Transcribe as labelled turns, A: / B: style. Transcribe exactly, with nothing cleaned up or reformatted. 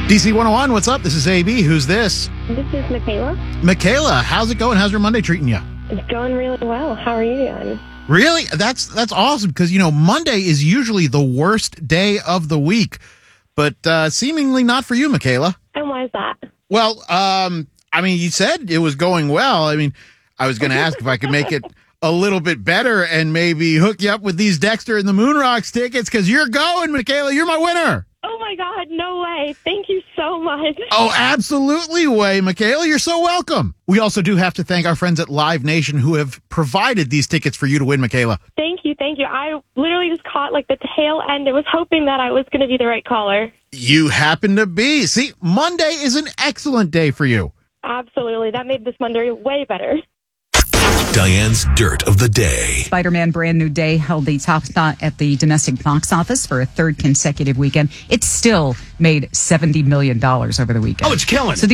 A: D C one oh one, what's up? This is A B. Who's this?
B: This is Michaela.
A: Michaela, how's it going? How's your Monday treating you?
B: It's going really well. How are you doing?
A: Really? That's that's awesome because, you know, Monday is usually the worst day of the week, but uh, seemingly not for you, Michaela.
B: And why is that?
A: Well, um, I mean, you said it was going well. I mean, I was going to ask if I could make it a little bit better and maybe hook you up with these Dexter and the Moonrocks tickets because you're going, Michaela. You're my winner.
B: Oh, my God. No way. Thank you so much.
A: Oh, absolutely way, Michaela. You're so welcome. We also do have to thank our friends at Live Nation who have provided these tickets for you to win, Michaela.
B: Thank you. Thank you. I literally just caught like the tail end. I was hoping that I was going to be the right caller.
A: You happen to be. See, Monday is an excellent day for you.
B: Absolutely. That made this Monday way better.
C: Diane's Dirt of the Day.
D: Spider-Man Brand New Day held the top spot at the domestic box office for a third consecutive weekend. It still made seventy million dollars over the weekend.
A: Oh, it's killing.
D: So